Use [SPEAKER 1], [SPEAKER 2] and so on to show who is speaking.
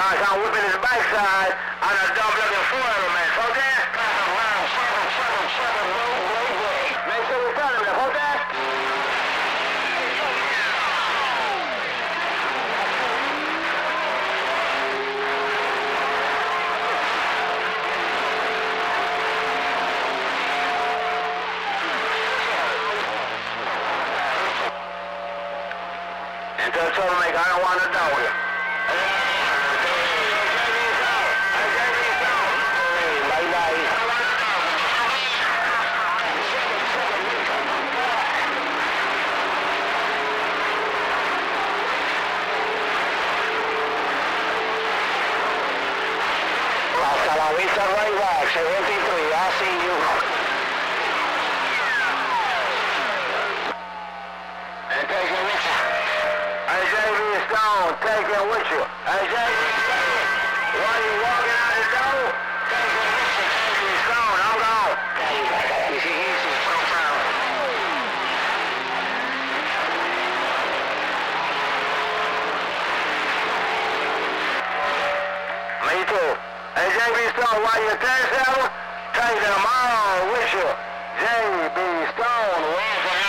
[SPEAKER 1] I saw him whipping his backside on a dump looking for him, man. So there? Make sure you tell him that. Hold that. And tell troublemaker, I don't want to know you. Hasta la vista, right back, 73, I see you. And take it with you. Hey, J.B. Stone, take it with you. Hey, J.B. Stone, while you walking out the door, take it with you, J.B. Stone, hold on. He's so proud. Me too. Hey, J.B. Stone, while you're there, take them all with you. J.B. Stone, walking